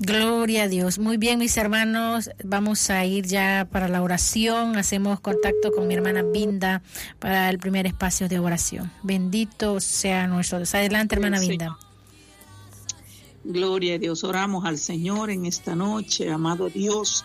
Gloria a Dios. Muy bien, mis hermanos, vamos a ir ya para la oración. Hacemos contacto con mi hermana Binda para el primer espacio de oración. Bendito sea nuestro Dios. Adelante, hermana Binda. Gloria a Dios. Oramos al Señor en esta noche, amado Dios.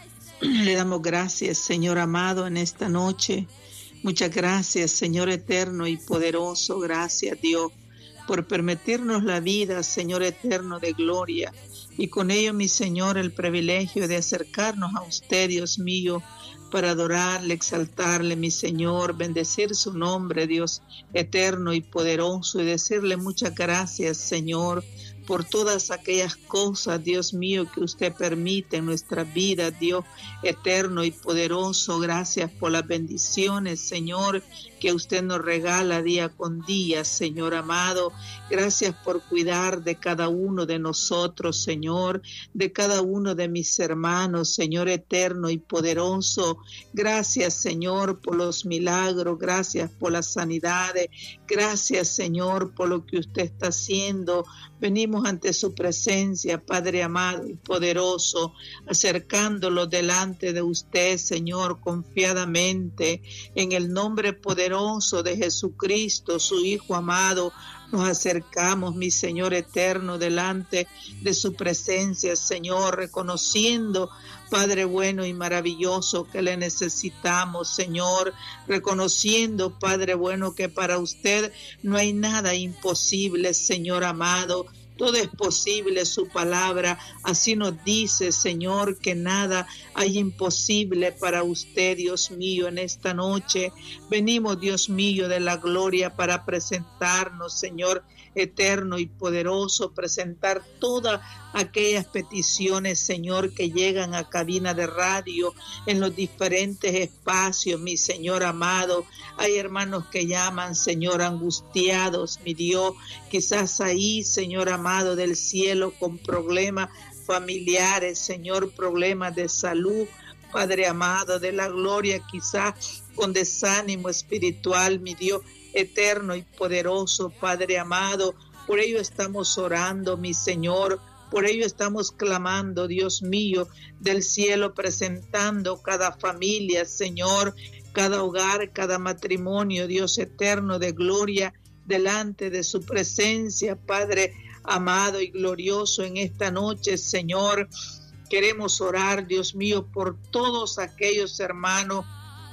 Le damos gracias, Señor amado, en esta noche. Muchas gracias, Señor eterno y poderoso. Gracias, Dios, por permitirnos la vida, Señor eterno de gloria. Y con ello, mi Señor, el privilegio de acercarnos a usted, Dios mío, para adorarle, exaltarle, mi Señor, bendecir su nombre, Dios eterno y poderoso, y decirle muchas gracias, Señor, por todas aquellas cosas, Dios mío, que usted permite en nuestra vida, Dios eterno y poderoso. Gracias por las bendiciones, Señor, que usted nos regala día con día, Señor amado. Gracias por cuidar de cada uno de nosotros, Señor, de cada uno de mis hermanos, Señor eterno y poderoso. Gracias, Señor, por los milagros. Gracias por las sanidades. Gracias, Señor, por lo que usted está haciendo. Venimos ante su presencia, Padre amado y poderoso, acercándolo delante de usted, Señor, confiadamente, en el nombre poderoso de Jesucristo, su Hijo amado. Nos acercamos, mi Señor eterno, delante de su presencia, Señor, reconociendo, Padre bueno y maravilloso, que le necesitamos, Señor, reconociendo, Padre bueno, que para usted no hay nada imposible, Señor amado. Todo es posible, su palabra así nos dice, Señor, que nada hay imposible para usted, Dios mío. En esta noche venimos, Dios mío, de la gloria para presentarnos, Señor eterno y poderoso, presentar todas aquellas peticiones, Señor, que llegan a cabina de radio en los diferentes espacios, mi Señor amado. Hay hermanos que llaman, Señor, angustiados, mi Dios, quizás ahí, Señor amado del cielo, con problemas familiares, Señor, problemas de salud, Padre amado de la gloria, quizás con desánimo espiritual, mi Dios eterno y poderoso, Padre amado. Por ello estamos orando, mi Señor. Por ello estamos clamando, Dios mío, del cielo, presentando cada familia, Señor, cada hogar, cada matrimonio, Dios eterno de gloria, delante de su presencia, Padre amado y glorioso, en esta noche, Señor. Queremos orar, Dios mío, por todos aquellos hermanos,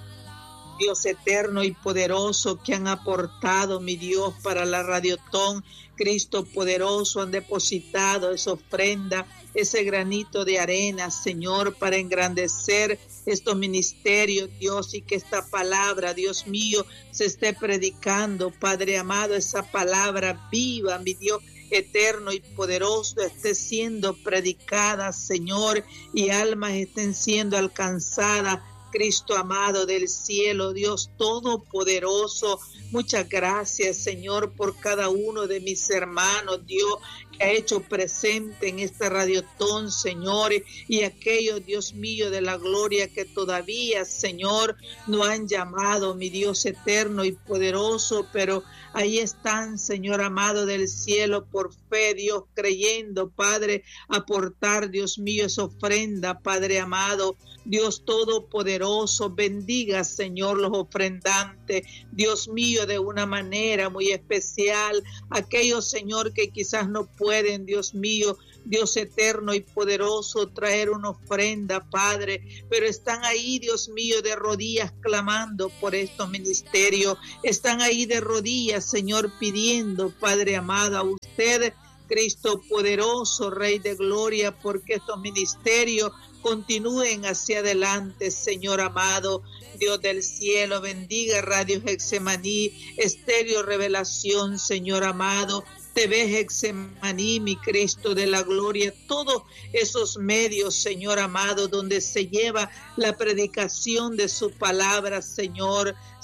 Dios eterno y poderoso, que han aportado, mi Dios, para la Radiotón. Cristo poderoso, han depositado esa ofrenda, ese granito de arena, Señor, para engrandecer estos ministerios, Dios, y que esta palabra, Dios mío, se esté predicando, Padre amado, esa palabra viva, mi Dios eterno y poderoso, esté siendo predicada, Señor, y almas estén siendo alcanzadas. Cristo amado del cielo, Dios todopoderoso, muchas gracias, Señor, por cada uno de mis hermanos, Dios, que ha hecho presente en esta Radiotón, Señor, y aquellos, Dios mío, de la gloria que todavía, Señor, no han llamado, mi Dios eterno y poderoso, pero ahí están, Señor amado del cielo, por fe, Dios, creyendo, Padre, aportar, Dios mío, esa ofrenda, Padre amado, Dios todopoderoso, bendiga, Señor, los ofrendantes, Dios mío, de una manera muy especial, aquellos, Señor, que quizás no pueden, Dios mío, Dios eterno y poderoso, traer una ofrenda, Padre, pero están ahí, Dios mío, de rodillas clamando por estos ministerios, están ahí de rodillas, Señor, pidiendo, Padre amado, a usted, Cristo poderoso, Rey de gloria, porque estos ministerios continúen hacia adelante, Señor amado, Dios del cielo, bendiga Radio Getsemaní, Estéreo Revelación, Señor amado, TV Getsemaní, mi Cristo de la gloria, todos esos medios, Señor amado, donde se lleva la predicación de su palabra, Señor,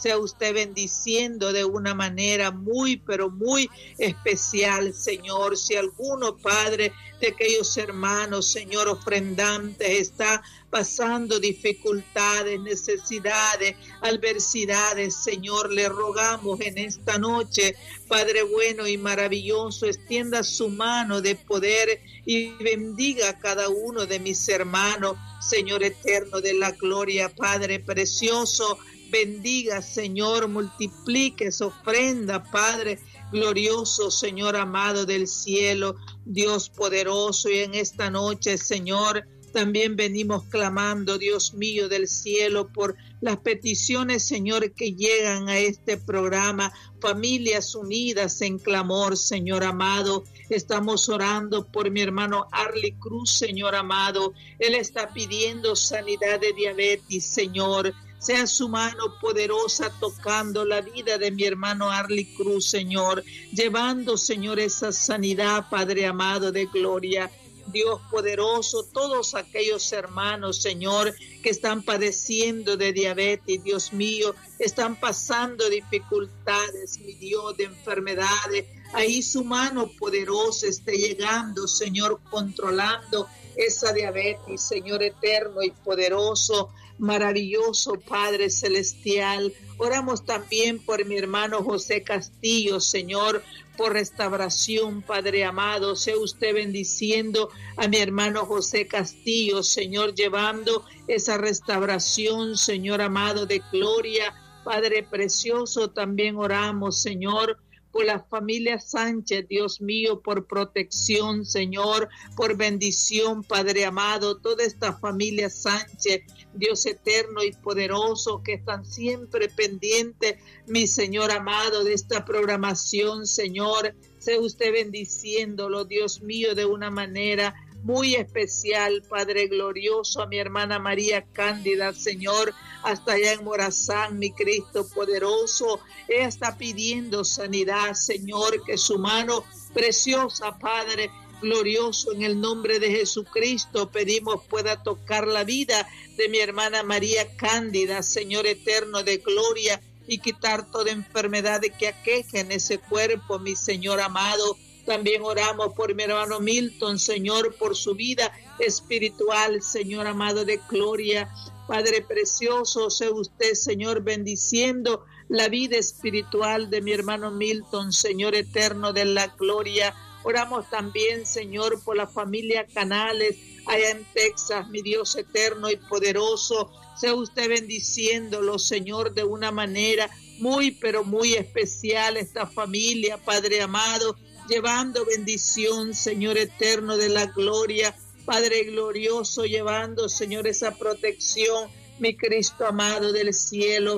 sea usted bendiciendo de una manera muy, pero muy especial, Señor. Si alguno, Padre, de aquellos hermanos, Señor, ofrendantes, está pasando dificultades, necesidades, adversidades, Señor, le rogamos en esta noche, Padre bueno y maravilloso, extienda su mano de poder y bendiga a cada uno de mis hermanos, Señor eterno de la gloria, Padre precioso, bendiga, Señor, multiplique su ofrenda, Padre glorioso, Señor amado del cielo, Dios poderoso, y en esta noche, Señor, también venimos clamando, Dios mío del cielo, por las peticiones, Señor, que llegan a este programa, familias unidas en clamor, Señor amado. Estamos orando por mi hermano Arly Cruz, Señor amado. Él está pidiendo sanidad de diabetes, Señor. Sea su mano poderosa tocando la vida de mi hermano Arly Cruz, Señor. Llevando, Señor, esa sanidad, Padre amado de gloria. Dios poderoso, todos aquellos hermanos, Señor, que están padeciendo de diabetes, Dios mío, están pasando dificultades, mi Dios, de enfermedades. Ahí su mano poderosa esté llegando, Señor, controlando esa diabetes, Señor eterno y poderoso, maravilloso Padre celestial. Oramos también por mi hermano José Castillo, Señor, por restauración, Padre amado. Sea usted bendiciendo a mi hermano José Castillo, Señor, llevando esa restauración, Señor amado, de gloria. Padre precioso, también oramos, Señor, por la familia Sánchez, Dios mío, por protección, Señor, por bendición, Padre amado, toda esta familia Sánchez, Dios eterno y poderoso, que están siempre pendientes, mi Señor amado, de esta programación, Señor, sea usted bendiciéndolo, Dios mío, de una manera muy especial, Padre glorioso, a mi hermana María Cándida, Señor, hasta allá en Morazán, mi Cristo poderoso. Ella está pidiendo sanidad, Señor, que su mano preciosa, Padre glorioso, en el nombre de Jesucristo, pedimos pueda tocar la vida de mi hermana María Cándida, Señor eterno de gloria, y quitar toda enfermedad que aqueje en ese cuerpo, mi Señor amado. También oramos por mi hermano Milton, Señor, por su vida espiritual, Señor amado de gloria. Padre precioso, sea usted, Señor, bendiciendo la vida espiritual de mi hermano Milton, Señor eterno de la gloria. Oramos también, Señor, por la familia Canales, allá en Texas, mi Dios eterno y poderoso. Sea usted bendiciéndolo, Señor, de una manera muy, pero muy especial esta familia, Padre amado, llevando bendición, Señor eterno de la gloria, Padre glorioso, llevando, Señor, esa protección, mi Cristo amado del cielo.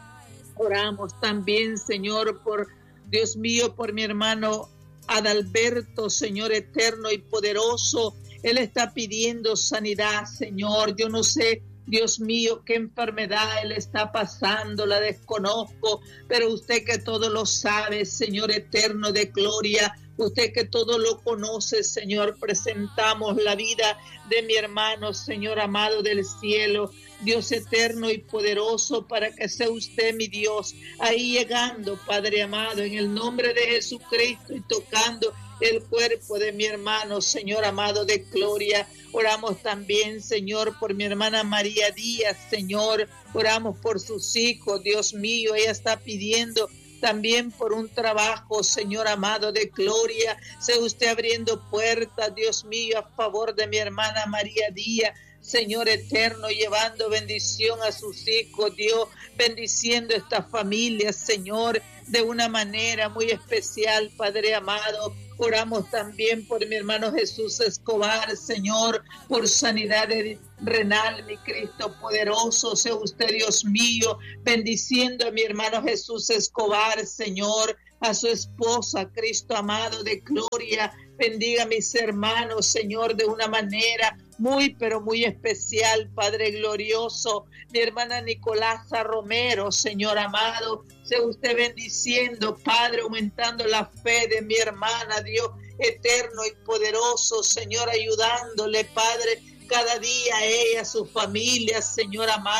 Oramos también, Señor, por Dios mío, por mi hermano Adalberto, Señor eterno y poderoso. Él está pidiendo sanidad, Señor. Yo no sé, Dios mío, qué enfermedad él está pasando, la desconozco, pero usted que todo lo sabe, Señor eterno de gloria, usted que todo lo conoce, Señor, presentamos la vida de mi hermano, Señor amado del cielo, Dios eterno y poderoso, para que sea usted, mi Dios, ahí llegando, Padre amado, en el nombre de Jesucristo, y tocando el cuerpo de mi hermano, Señor amado de gloria. Oramos también, Señor, por mi hermana María Díaz, Señor. Oramos por sus hijos, Dios mío. Ella está pidiendo también por un trabajo, Señor amado de gloria. Sea usted abriendo puertas, Dios mío, a favor de mi hermana María Díaz. Señor eterno, llevando bendición a sus hijos, Dios, bendiciendo esta familia, Señor, de una manera muy especial, Padre amado. Oramos también por mi hermano Jesús Escobar, Señor, por sanidad renal, mi Cristo poderoso. Sea usted, Dios mío, bendiciendo a mi hermano Jesús Escobar, Señor, a su esposa, Cristo amado de gloria. Bendiga a mis hermanos, Señor, de una manera muy, pero muy especial, Padre glorioso. Mi hermana Nicolasa Romero, Señor amado, sea usted bendiciendo, Padre, aumentando la fe de mi hermana, Dios eterno y poderoso, Señor, ayudándole, Padre, cada día a ella, a su familia, Señor amado,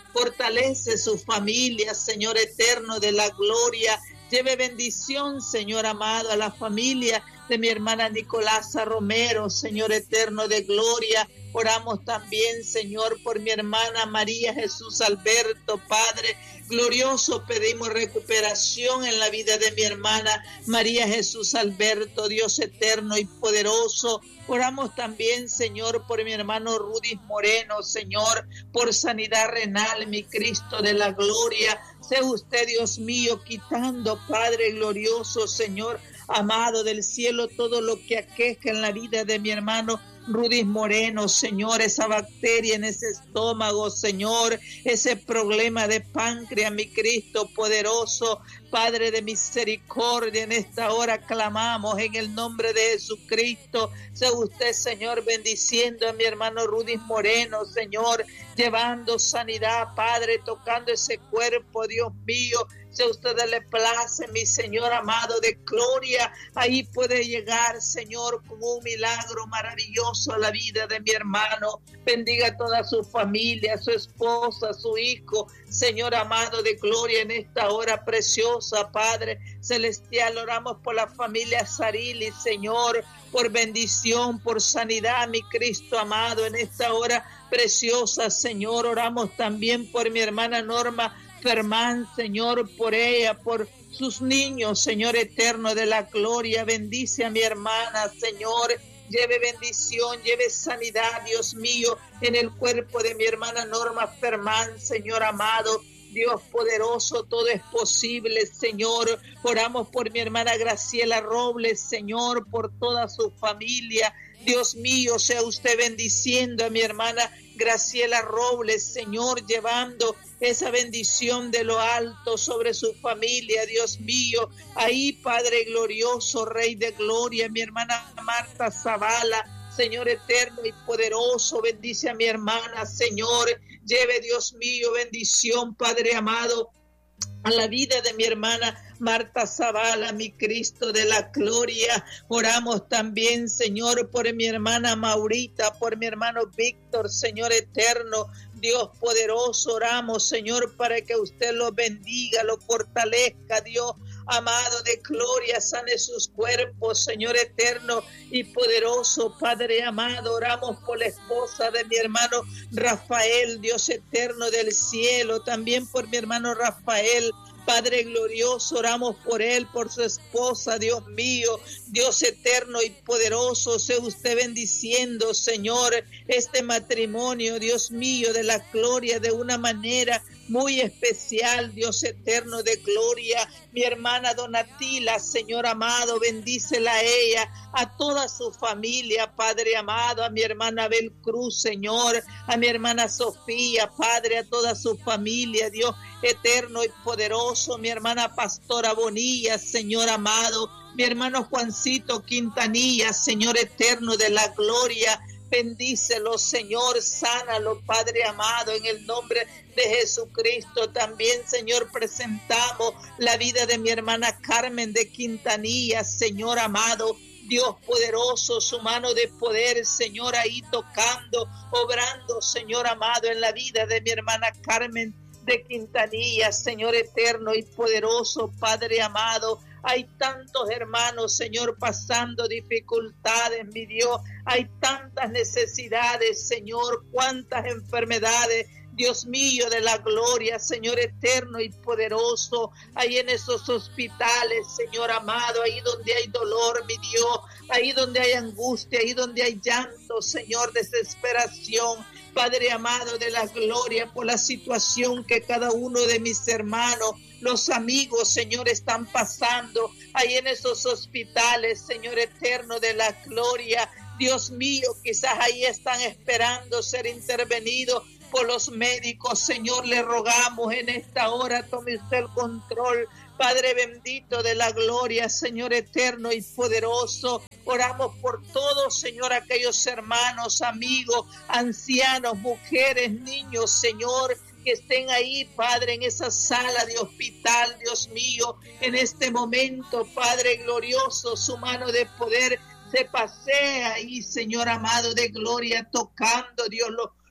Fortalece su familia, Señor eterno de la gloria. Lleve bendición, Señor amado, a la familia de mi hermana Nicolasa Romero, Señor eterno de gloria. Oramos también, Señor, por mi hermana María Jesús Alberto, Padre glorioso. Pedimos recuperación en la vida de mi hermana María Jesús Alberto, Dios eterno y poderoso. Oramos también, Señor, por mi hermano Rudis Moreno, Señor, por sanidad renal, mi Cristo de la gloria. Sea usted, Dios mío, quitando, Padre glorioso, Señor amado del cielo, todo lo que aqueja en la vida de mi hermano Rudis Moreno, Señor, esa bacteria en ese estómago, Señor, ese problema de páncreas, mi Cristo poderoso, Padre de misericordia, en esta hora clamamos en el nombre de Jesucristo. Sea usted, Señor, bendiciendo a mi hermano Rudis Moreno, Señor, llevando sanidad, Padre, tocando ese cuerpo, Dios mío. Si a usted le place, mi Señor amado de gloria, ahí puede llegar, Señor, con un milagro maravilloso a la vida de mi hermano. Bendiga a toda su familia, a su esposa, a su hijo, Señor amado de gloria, en esta hora preciosa, Padre celestial. Oramos por la familia Sarili, Señor, por bendición, por sanidad, mi Cristo amado, en esta hora preciosa, Señor. Oramos también por mi hermana Norma Fermán, Señor, por ella, por sus niños, Señor eterno de la gloria. Bendice a mi hermana, Señor. Lleve bendición, lleve sanidad, Dios mío, en el cuerpo de mi hermana Norma Fermán, Señor amado. Dios poderoso, todo es posible, Señor. Oramos por mi hermana Graciela Robles, Señor, por toda su familia. Dios mío, sea usted bendiciendo a mi hermana Graciela Robles, Señor, llevando esa bendición de lo alto sobre su familia, Dios mío. Ahí, Padre glorioso, Rey de gloria, mi hermana Marta Zavala, Señor eterno y poderoso, bendice a mi hermana, Señor. Lleve, Dios mío, bendición, Padre amado, a la vida de mi hermana Marta Zavala, mi Cristo de la gloria. Oramos también, Señor, por mi hermana Maurita, por mi hermano Víctor, Señor eterno, Dios poderoso. Oramos, Señor, para que usted lo bendiga, lo fortalezca, Dios amado de gloria, sane sus cuerpos, Señor eterno y poderoso, Padre amado. Oramos por la esposa de mi hermano Rafael, Dios eterno del cielo, también por mi hermano Rafael, Padre glorioso. Oramos por él, por su esposa, Dios mío, Dios eterno y poderoso. Sea usted bendiciendo, Señor, este matrimonio, Dios mío, de la gloria, de una manera muy especial, Dios eterno de gloria. Mi hermana Donatila, Señor amado, bendícela a ella, a toda su familia, Padre amado, a mi hermana Abel Cruz, Señor, a mi hermana Sofía, Padre, a toda su familia, Dios eterno y poderoso, mi hermana Pastora Bonilla, Señor amado, mi hermano Juancito Quintanilla, Señor eterno de la gloria. Bendícelo, Señor, sánalo, Padre amado, en el nombre de Jesucristo. También, Señor, presentamos la vida de mi hermana Carmen de Quintanilla, Señor amado, Dios poderoso, su mano de poder, Señor, ahí tocando, obrando, Señor amado, en la vida de mi hermana Carmen de Quintanilla, Señor eterno y poderoso, Padre amado. Hay tantos hermanos, Señor, pasando dificultades, mi Dios. Hay tantas necesidades, Señor, cuántas enfermedades, Dios mío, de la gloria, Señor eterno y poderoso. Ahí en esos hospitales, Señor amado, ahí donde hay dolor, mi Dios, ahí donde hay angustia, ahí donde hay llanto, Señor, desesperación. Padre amado de la gloria, por la situación que cada uno de mis hermanos, los amigos, Señor, están pasando ahí en esos hospitales, Señor eterno de la gloria. Dios mío, quizás ahí están esperando ser intervenidos por los médicos. Señor, le rogamos en esta hora, tome usted el control, Padre bendito de la gloria, Señor eterno y poderoso. Oramos por todos, Señor, aquellos hermanos, amigos, ancianos, mujeres, niños, Señor, que estén ahí, Padre, en esa sala de hospital, Dios mío, en este momento, Padre glorioso, su mano de poder se pasea ahí, Señor amado de gloria, tocando, Dios,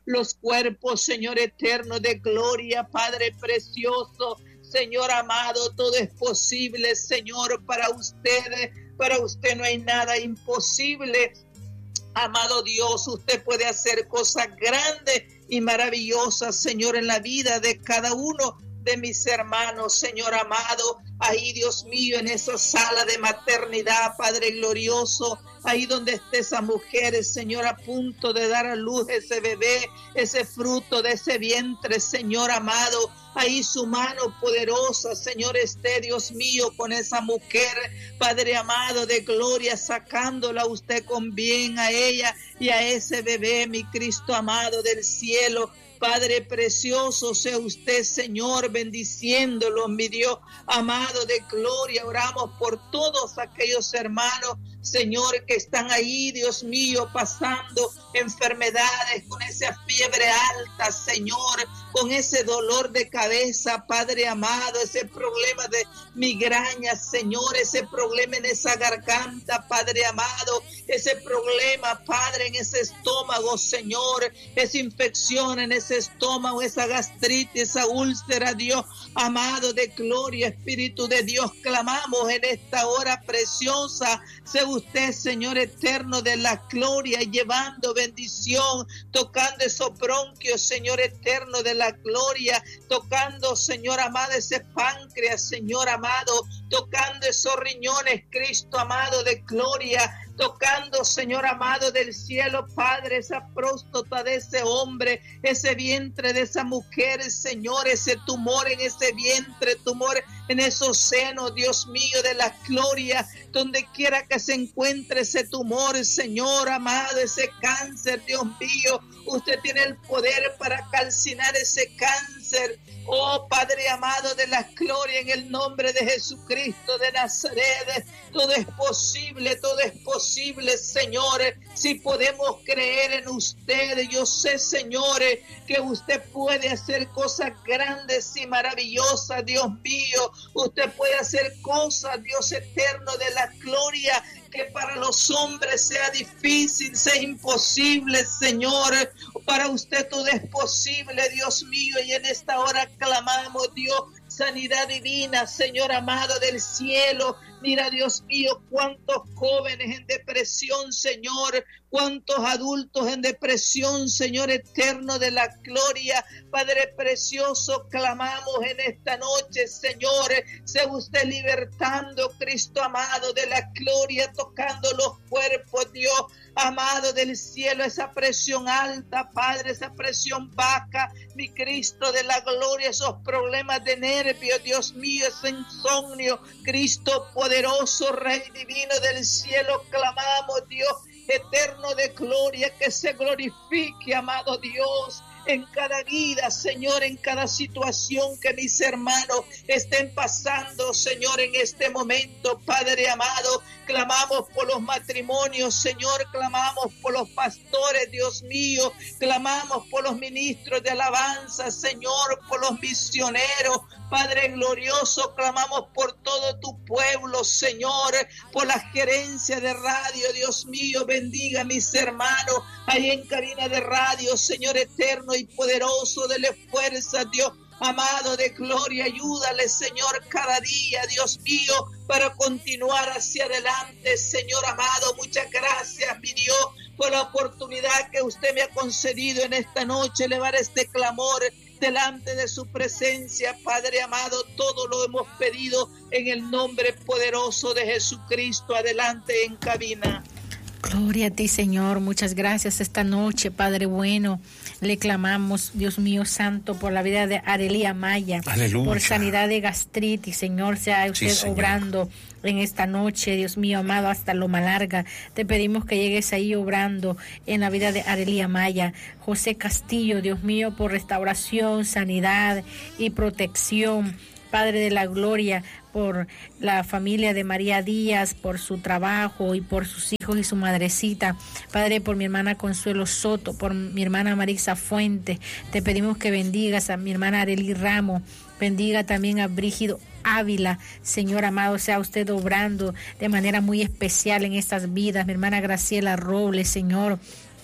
los cuerpos, Señor eterno, de gloria, Padre precioso. Señor amado, todo es posible, Señor, para ustedes. Para usted no hay nada imposible. Amado Dios, usted puede hacer cosas grandes y maravillosas, Señor, en la vida de cada uno de mis hermanos, Señor amado. Ahí, Dios mío, en esa sala de maternidad, Padre glorioso, ahí donde esté esa mujer, Señor, a punto de dar a luz ese bebé, ese fruto de ese vientre, Señor amado. Ahí su mano poderosa, Señor, esté, Dios mío, con esa mujer, Padre amado de gloria, sacándola usted con bien a ella y a ese bebé, mi Cristo amado del cielo. Padre precioso, sea usted, Señor, bendiciéndolo, mi Dios amado de gloria. Oramos por todos aquellos hermanos, Señor, que están ahí, Dios mío, pasando enfermedades, con esa fiebre alta, Señor, con ese dolor de cabeza, Padre amado, ese problema de migraña, Señor, ese problema en esa garganta, Padre amado, ese problema, Padre, en ese estómago, Señor, esa infección en ese estómago, esa gastritis, esa úlcera, Dios amado de gloria, Espíritu de Dios, clamamos en esta hora preciosa. Sea usted, Señor eterno de la gloria, llevando bendición, tocando esos bronquios, Señor eterno de la gloria, tocando, Señor amado, ese páncreas, Señor amado, tocando esos riñones, Cristo amado de gloria, tocando, Señor amado del cielo, Padre, esa próstata de ese hombre, ese vientre de esa mujer, Señor, ese tumor en ese vientre, tumor en esos senos, Dios mío, de la gloria, donde quiera que se encuentre ese tumor, Señor amado, ese cáncer, Dios mío, usted tiene el poder para calcinar ese cáncer. Oh Padre amado de la gloria, en el nombre de Jesucristo de Nazaret, todo es posible, Señor, si podemos creer en usted. Yo sé, Señor, que usted puede hacer cosas grandes y maravillosas, Dios mío, usted puede hacer cosas, Dios eterno de la gloria, que para los hombres sea difícil, sea imposible, Señor. Para usted todo es posible, Dios mío, y en esta hora clamamos, Dios, sanidad divina, Señor amado del cielo. Mira, Dios mío, cuántos jóvenes en depresión, Señor, cuántos adultos en depresión, Señor eterno de la gloria. Padre precioso, clamamos en esta noche, Señor, sea usted libertando, Cristo amado de la gloria, tocando los cuerpos, Dios amado del cielo, esa presión alta, Padre, esa presión baja, mi Cristo de la gloria, esos problemas de nervios, Dios mío, ese insomnio, Cristo poderoso, Rey divino del cielo, clamamos, Dios eterno de gloria, que se glorifique, amado Dios, en cada vida, Señor, en cada situación que mis hermanos estén pasando, Señor, en este momento, Padre amado. Clamamos por los matrimonios, Señor, clamamos por los pastores, Dios mío, clamamos por los ministros de alabanza, Señor, por los misioneros, Padre glorioso, clamamos por todo tu pueblo, Señor, por la gerencia de radio, Dios mío, bendiga a mis hermanos ahí en cabina de radio, Señor eterno y poderoso, dele fuerza, Dios amado de gloria, ayúdale, Señor, cada día, Dios mío, para continuar hacia adelante, Señor amado. Muchas gracias, mi Dios, por la oportunidad que usted me ha concedido en esta noche, elevar este clamor delante de su presencia, Padre amado. Todo lo hemos pedido en el nombre poderoso de Jesucristo. Adelante en cabina. Gloria a ti, Señor. Muchas gracias esta noche, Padre bueno. Le clamamos, Dios mío santo, por la vida de Arelia Maya. Aleluya. Por sanidad de gastritis, Señor, sea usted obrando en esta noche, Dios mío amado, hasta Loma Larga. Te pedimos que llegues ahí obrando en la vida de Arelia Maya. José Castillo, Dios mío, por restauración, sanidad y protección. Padre de la gloria, por la familia de María Díaz, por su trabajo y por sus hijos y su madrecita. Padre, por mi hermana Consuelo Soto, por mi hermana Marisa Fuentes. Te pedimos que bendigas a mi hermana Arely Ramos. Bendiga también a Brígido Ávila. Señor amado, sea usted obrando de manera muy especial en estas vidas. Mi hermana Graciela Robles, Señor.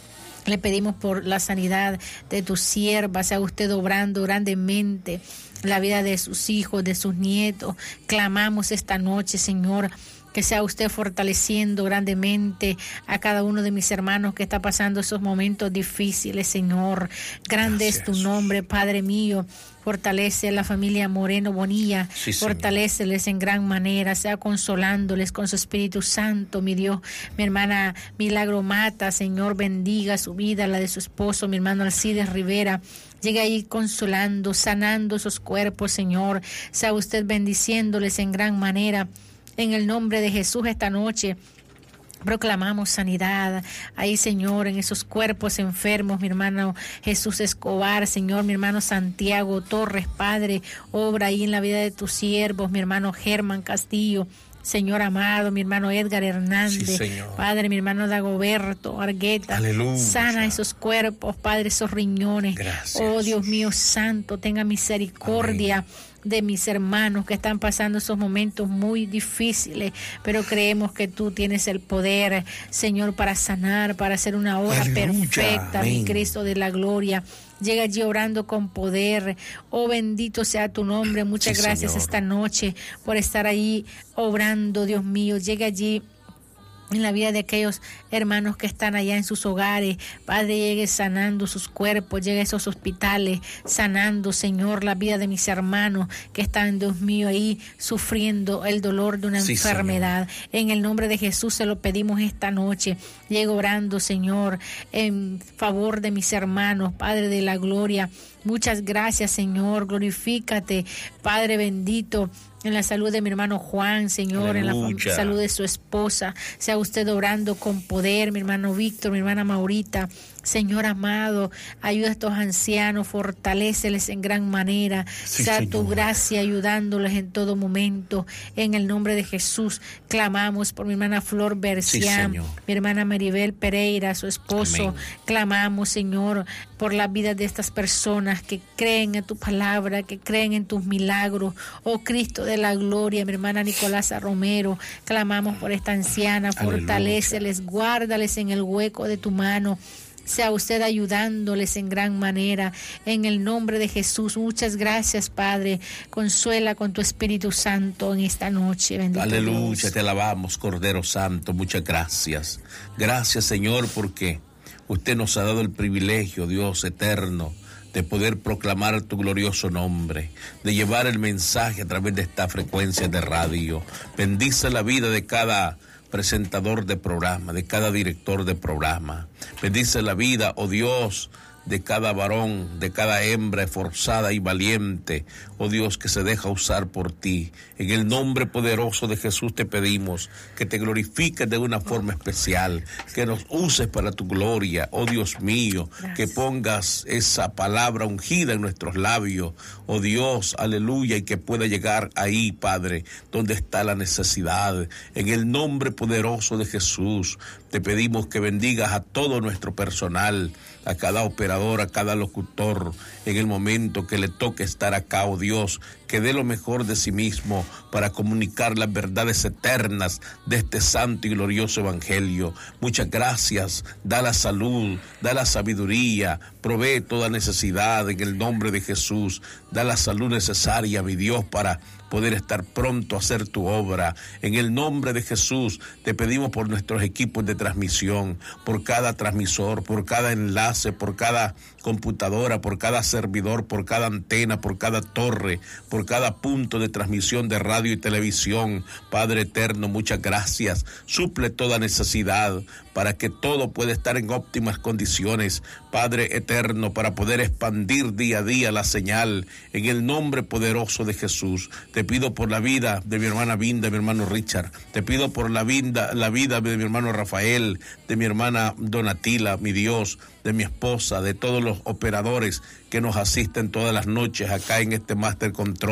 Le pedimos por la sanidad de tu sierva, sea usted obrando grandemente la vida de sus hijos, de sus nietos. Clamamos esta noche, Señor, que sea usted fortaleciendo grandemente a cada uno de mis hermanos que está pasando esos momentos difíciles, Señor. Grande es tu nombre, Padre mío. Fortalece a la familia Moreno Bonilla, sí, fortaléceles en gran manera, sea consolándoles con su Espíritu Santo, mi Dios. Mi hermana Milagro Mata, Señor, bendiga su vida, la de su esposo, mi hermano Alcides Rivera. Llegue ahí consolando, sanando esos cuerpos, Señor. Sea usted bendiciéndoles en gran manera. En el nombre de Jesús esta noche proclamamos sanidad ahí, Señor, en esos cuerpos enfermos, mi hermano Jesús Escobar, Señor, mi hermano Santiago Torres, Padre, obra ahí en la vida de tus siervos, mi hermano Germán Castillo, Señor amado, mi hermano Edgar Hernández, sí, Padre, mi hermano Dagoberto Argueta, aleluya, sana esos cuerpos, Padre, esos riñones. Gracias. Oh Dios mío santo, tenga misericordia. Amén. De mis hermanos que están pasando esos momentos muy difíciles, pero creemos que tú tienes el poder, Señor, para sanar, para hacer una obra perfecta, amén. Mi Cristo de la gloria. Llega allí orando con poder. Oh, bendito sea tu nombre. Muchas gracias, Señor, esta noche por estar ahí obrando, Dios mío. Llega allí en la vida de aquellos hermanos que están allá en sus hogares. Padre, llegue sanando sus cuerpos, llegue a esos hospitales, sanando, Señor, la vida de mis hermanos que están, Dios mío, ahí sufriendo el dolor de una enfermedad. Señor. En el nombre de Jesús se lo pedimos esta noche. Llego orando, Señor, en favor de mis hermanos, Padre de la gloria. Muchas gracias, Señor. Glorifícate, Padre bendito, en la salud de mi hermano Juan, Señor, aleluya. En la salud de su esposa. Sea usted obrando con poder, mi hermano Víctor, mi hermana Maurita. Señor amado, ayuda a estos ancianos, fortaléceles en gran manera. Sí, sea Señor. Tu gracia ayudándoles en todo momento. En el nombre de Jesús, clamamos por mi hermana Flor Bercián, sí, mi hermana Maribel Pereira, su esposo. Amén. Clamamos, Señor, por la vida de estas personas que creen en tu palabra, que creen en tus milagros. Oh Cristo de la gloria, mi hermana Nicolasa Romero, clamamos por esta anciana, fortaléceles, guárdales en el hueco de tu mano. Sea usted ayudándoles en gran manera, en el nombre de Jesús. Muchas gracias, Padre. Consuela con tu Espíritu Santo en esta noche. Bendito aleluya, Dios. Te alabamos, Cordero Santo. Muchas gracias. Gracias, Señor, porque usted nos ha dado el privilegio, Dios eterno, de poder proclamar tu glorioso nombre, de llevar el mensaje a través de esta frecuencia de radio. Bendice la vida de cada presentador de programa, de cada director de programa. Bendice la vida, oh Dios, de cada varón, de cada hembra esforzada y valiente, oh Dios, que se deja usar por ti. En el nombre poderoso de Jesús te pedimos que te glorifiques de una forma especial, que nos uses para tu gloria, oh Dios mío. Gracias. Que pongas esa palabra ungida en nuestros labios, oh Dios, aleluya, y que pueda llegar ahí, Padre, donde está la necesidad. En el nombre poderoso de Jesús te pedimos que bendigas a todo nuestro personal, a cada operador, a cada locutor, en el momento que le toque estar acá, oh Dios, que dé lo mejor de sí mismo para comunicar las verdades eternas de este santo y glorioso evangelio. Muchas gracias, da la salud, da la sabiduría, provee toda necesidad en el nombre de Jesús, da la salud necesaria, mi Dios, para poder estar pronto a hacer tu obra. En el nombre de Jesús te pedimos por nuestros equipos de transmisión, por cada transmisor, por cada enlace, por cada computadora, por cada servidor, por cada antena, por cada torre, por cada punto de transmisión de radio y televisión. Padre eterno, muchas gracias. Suple toda necesidad para que todo pueda estar en óptimas condiciones, Padre eterno, para poder expandir día a día la señal. En el nombre poderoso de Jesús, te pido por la vida de mi hermana Vinda, de mi hermano Richard. Te pido por la vida de mi hermano Rafael, de mi hermana Donatila, mi Dios, de mi esposa, de todos los operadores que nos asisten todas las noches acá en este Master Control.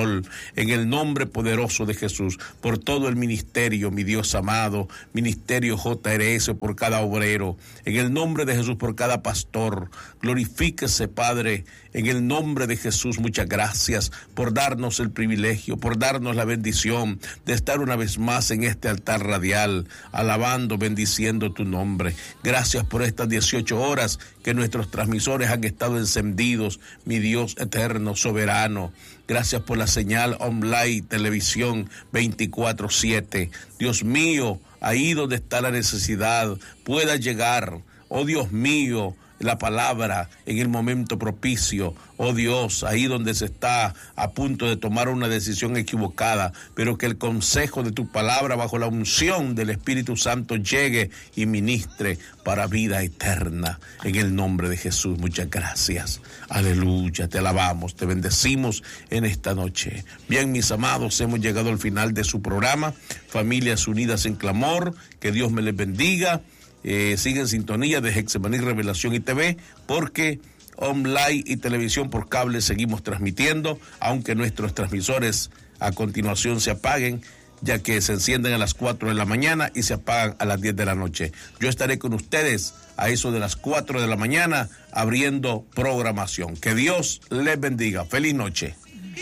control, en el nombre poderoso de Jesús, por todo el ministerio, mi Dios amado, ministerio JRS, por cada obrero, en el nombre de Jesús, por cada pastor. Glorifíquese, Padre, en el nombre de Jesús. Muchas gracias por darnos el privilegio, por darnos la bendición de estar una vez más en este altar radial, alabando, bendiciendo tu nombre. Gracias por estas 18 horas que nuestros transmisores han estado encendidos, mi Dios eterno, soberano. Gracias por la señal online, televisión 24/7. Dios mío, ahí donde está la necesidad, pueda llegar, oh Dios mío, la palabra en el momento propicio. Oh Dios, ahí donde se está a punto de tomar una decisión equivocada, pero que el consejo de tu palabra bajo la unción del Espíritu Santo llegue y ministre para vida eterna. En el nombre de Jesús, muchas gracias. Aleluya, te alabamos, te bendecimos en esta noche. Bien, mis amados, hemos llegado al final de su programa, Familias Unidas en Clamor. Que Dios me les bendiga. Sigue en sintonía de Getsemaní Revelación y TV, porque online y televisión por cable seguimos transmitiendo, aunque nuestros transmisores a continuación se apaguen, ya que se encienden a las 4 de la mañana y se apagan a las 10 de la noche. Yo estaré con ustedes a eso de las 4 de la mañana abriendo programación. Que Dios les bendiga. Feliz noche.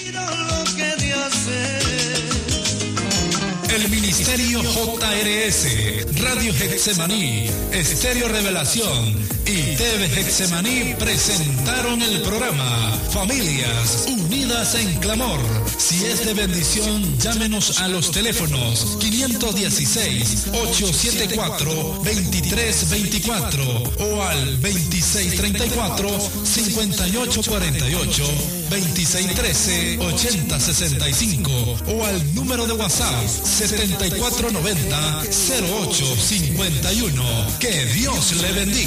El Ministerio JRS, Radio Getsemaní, Estéreo Revelación y TV Getsemaní presentaron el programa Familias Unidas en Clamor. Si es de bendición, llámenos a los teléfonos 516-874-2324 o al 2634-5848, 2613-8065 o al número de WhatsApp 7490-0851. Que Dios le bendiga.